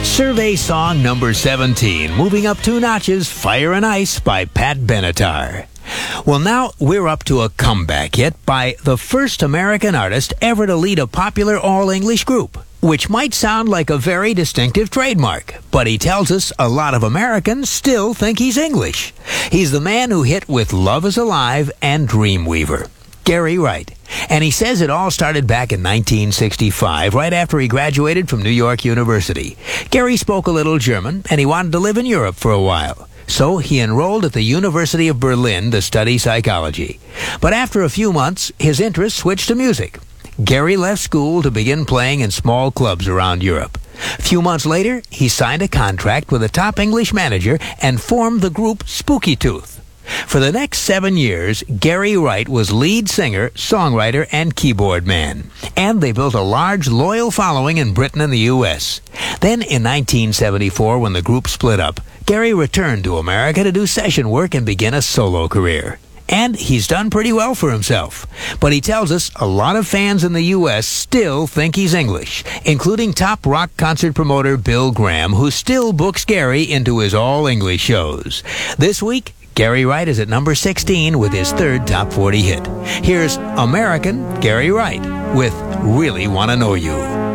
Survey song number 17, moving up 2 notches, Fire and Ice by Pat Benatar. Well, now we're up to a comeback hit by the first American artist ever to lead a popular all-English group, which might sound like a very distinctive trademark, but he tells us a lot of Americans still think he's English. He's the man who hit with Love is Alive and Dreamweaver, Gary Wright. And he says it all started back in 1965, right after he graduated from New York University. Gary spoke a little German, and he wanted to live in Europe for a while. So he enrolled at the University of Berlin to study psychology. But after a few months, his interest switched to music. Gary left school to begin playing in small clubs around Europe. A few months later, he signed a contract with a top English manager and formed the group Spooky Tooth. For the next 7 years, Gary Wright was lead singer, songwriter, and keyboard man. And they built a large, loyal following in Britain and the U.S. Then, in 1974, when the group split up, Gary returned to America to do session work and begin a solo career. And he's done pretty well for himself. But he tells us a lot of fans in the U.S. still think he's English, including top rock concert promoter Bill Graham, who still books Gary into his all-English shows. This week, Gary Wright is at number 16 with his third top 40 hit. Here's American Gary Wright with Really Wanna Know You.